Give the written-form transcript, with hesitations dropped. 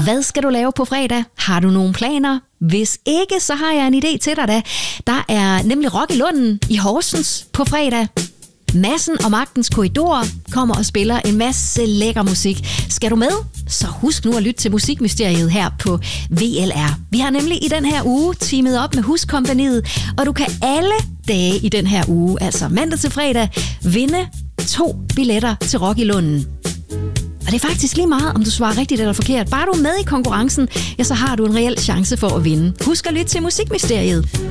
Hvad skal du lave på fredag? Har du nogle planer? Hvis ikke, så har jeg en idé til dig da. Der er nemlig Rock i Lunden i Horsens på fredag. Madsen og Magtens Korridor kommer og spiller en masse lækker musik. Skal du med? Så husk nu at lytte til Musikmysteriet her på VLR. Vi har nemlig i den her uge teamet op med Huskompagniet, og du kan alle dage i den her uge, altså mandag til fredag, vinde 2 billetter til Rock i Lunden. Og det er faktisk lige meget, om du svarer rigtigt eller forkert. Bare du er med i konkurrencen, ja, så har du en reel chance for at vinde. Husk at lytte til Musikmysteriet.